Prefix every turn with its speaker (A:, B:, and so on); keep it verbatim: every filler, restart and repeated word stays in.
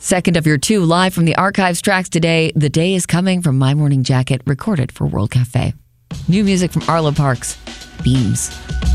A: Second of your two live from the archives tracks today. The Day Is Coming from My Morning Jacket, recorded for World Cafe. New music from Arlo Parks, Beams.